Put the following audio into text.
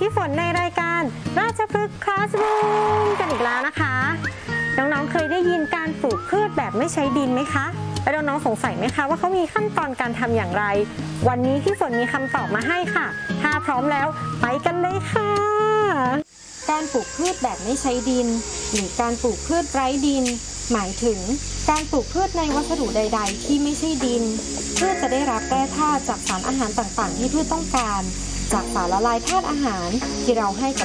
พี่ฝนในรายการราชพฤกษ์คลาสรูมกันอีกแล้วนะคะน้องๆเคยได้ยินการปลูกพืชแบบไม่ใช้ดินไหมคะแล้วน้องๆสงสัยไหมคะว่าเขามีขั้นตอนการทำอย่างไรวันนี้พี่ฝนมีคำตอบมาให้ค่ะถ้าพร้อมแล้วไปกันเลยค่ะการปลูกพืชแบบไม่ใช้ดินหรือการปลูกพืชไร้ดินหมายถึงการปลูกพืชในวัสดุใดๆที่ไม่ใช่ดินเพื่อจะได้รับแร่ธาตุจากสารอาหารต่างๆที่พืชต้องการจากสารละลายธาตุอาหารที่เราให้กับ